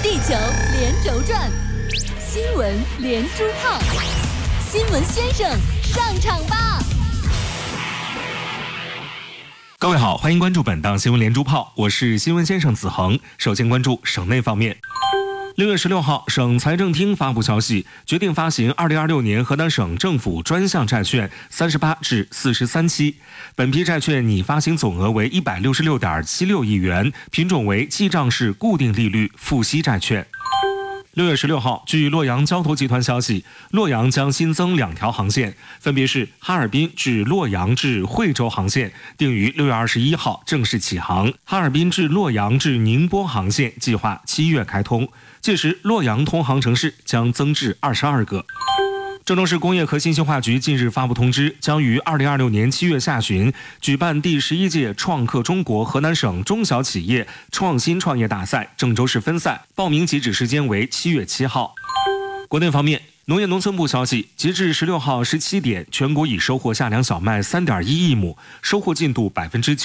地球连轴转，新闻连珠炮，新闻先生上场吧！ 各位好，欢迎关注本档新闻连珠炮，我是新闻先生子恒。首先关注省内方面。6月16号，省财政厅发布消息，决定发行2026年河南省政府专项债券38至43期，本批债券拟发行总额为166.76亿元，品种为记账式固定利率付息债券。6月16号，据洛阳交投集团消息，洛阳将新增2条航线，分别是哈尔滨至洛阳至惠州航线，定于6月21号正式启航；哈尔滨至洛阳至宁波航线计划7月开通，届时洛阳通航城市将增至22个。郑州市工业和信息化局近日发布通知，将于2026年7月下旬举办第11届创客中国河南省中小企业创新创业大赛郑州市分赛，报名截止时间为7月7号。国内方面，农业农村部消息，截至16号17点，全国已收获夏粮小麦3.1亿亩，收获进度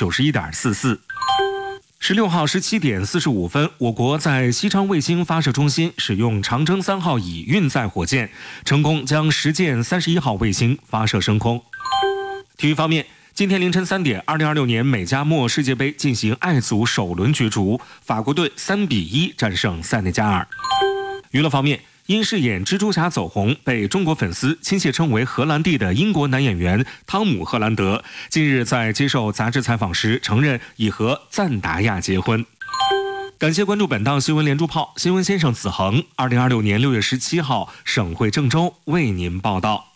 91.44%。16号17点45分，我国在西昌卫星发射中心使用长征3号乙运载火箭，成功将实践31号卫星发射升空。体育方面，今天凌晨3点，2026年美加墨世界杯进行爱组首轮角逐，法国队3-1战胜塞内加尔。娱乐方面，因饰演蜘蛛侠走红，被中国粉丝亲切称为荷兰弟的英国男演员汤姆·赫兰德，近日在接受杂志采访时承认已和赞达亚结婚。感谢关注本档新闻连珠炮，新闻先生子恒，2026年6月17号，省会郑州为您报道。